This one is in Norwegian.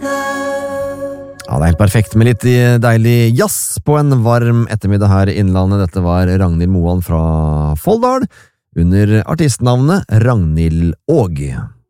Ja, det er helt perfekt med litt deilig jazz på en varm ettermiddag her i Innlandet. Dette var Ragnhild Moan fra Folldal under artistnavnet Ragnhild Aag.